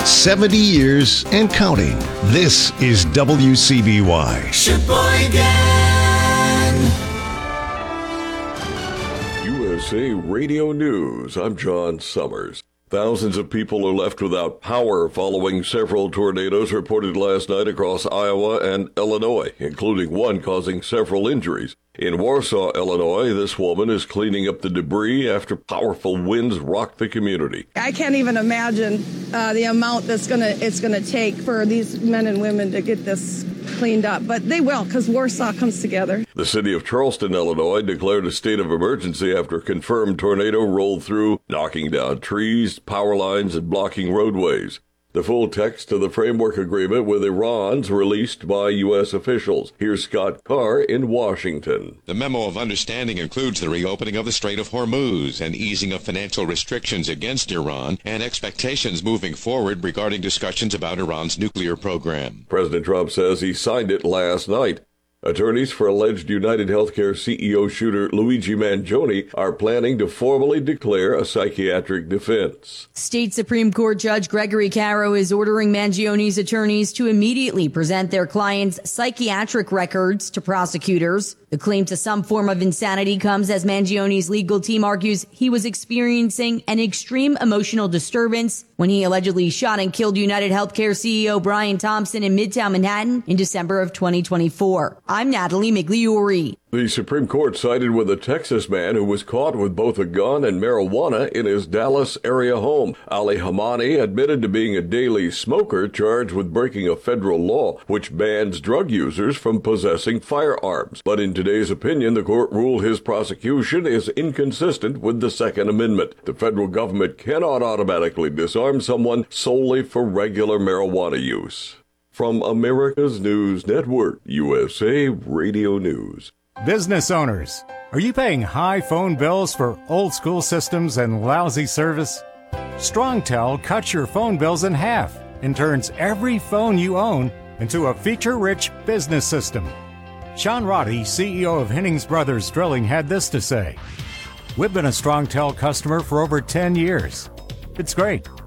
70 years and counting. This is WCBY. Sheboygan. USA Radio News. I'm John Summers. Thousands of people are left without power following several tornadoes reported last night across Iowa and Illinois, including one causing several injuries. In Warsaw, Illinois, this woman is cleaning up the debris after powerful winds rocked the community. I can't even imagine the amount it's gonna take for these men and women to get this cleaned up, but they will, because Warsaw comes together. The city of Charleston, Illinois, declared a state of emergency after a confirmed tornado rolled through, knocking down trees, power lines, and blocking roadways. The full text of the framework agreement with Iran's released by U.S. officials. Here's Scott Carr in Washington. The memo of understanding includes the reopening of the Strait of Hormuz and easing of financial restrictions against Iran and expectations moving forward regarding discussions about Iran's nuclear program. President Trump says he signed it last night. Attorneys for alleged United Healthcare CEO shooter Luigi Mangione are planning to formally declare a psychiatric defense. State Supreme Court Judge Gregory Caro is ordering Mangione's attorneys to immediately present their client's psychiatric records to prosecutors. The claim to some form of insanity comes as Mangione's legal team argues he was experiencing an extreme emotional disturbance when he allegedly shot and killed United Healthcare CEO Brian Thompson in Midtown Manhattan in December of 2024. I'm Natalie Migliori. The Supreme Court sided with a Texas man who was caught with both a gun and marijuana in his Dallas area home. Ali Hamani admitted to being a daily smoker charged with breaking a federal law which bans drug users from possessing firearms. But in today's opinion, the court ruled his prosecution is inconsistent with the Second Amendment. The federal government cannot automatically disarm someone solely for regular marijuana use. From America's News Network, USA Radio News. Business owners, are you paying high phone bills for old school systems and lousy service? StrongTel cuts your phone bills in half and turns every phone you own into a feature-rich business system. Sean Roddy, CEO of Hennings Brothers Drilling, had this to say: "We've been a StrongTel customer for over 10 years. It's great.